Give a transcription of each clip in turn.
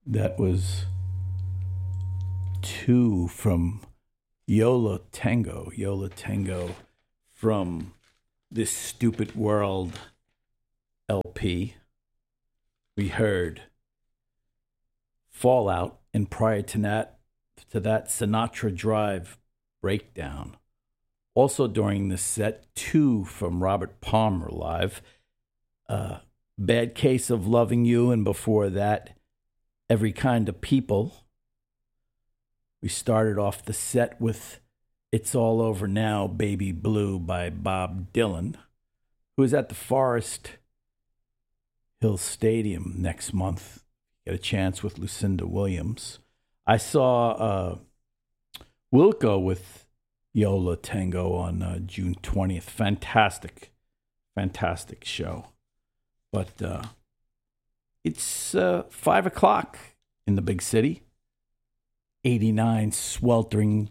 That was two from Yola Tango. Yola Tango from This Stupid World LP. We heard Fallout, and prior to that, Sinatra Drive Breakdown. Also during the set, two from Robert Palmer live. Bad Case of Loving You, and before that, Every Kind of People. We started off the set with It's All Over Now, Baby Blue by Bob Dylan, who is at the Forest Hill Stadium next month. Get a chance with Lucinda Williams. I saw Wilco with Yola Tango on June 20th. Fantastic show. But it's 5 o'clock in the big city. 89 sweltering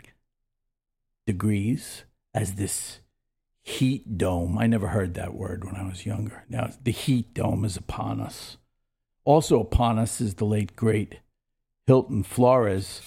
degrees as this heat dome. I never heard that word when I was younger. Now the heat dome is upon us. Also upon us is the late, great Hilton Flores.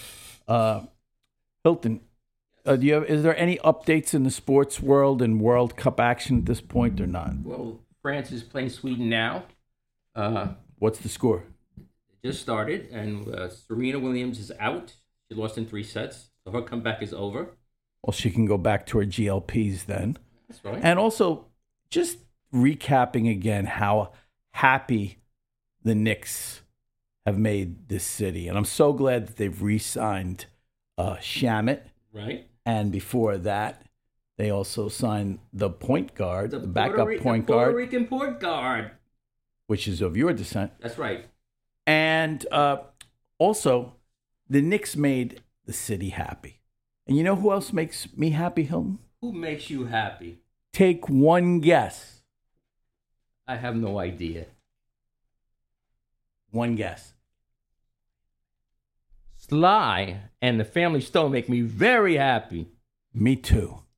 Hilton, is there any updates in the sports world and World Cup action at this point or not? Well, France is playing Sweden now. What's the score? It just started, and Serena Williams is out. She lost in 3 sets, so her comeback is over. Well, she can go back to her GLPs then. That's right. And also, just recapping again how happy the Knicks have made this city. And I'm so glad that they've re-signed Shamet. Right. And before that, they also signed the point guard, the backup point guard. guard. Puerto Rican point guard. Which is of your descent. That's right. And also, the Knicks made the city happy. And you know who else makes me happy, Hilton? Who makes you happy? Take one guess. I have no idea. One guess. Sly and the Family Stone make me very happy. Me too.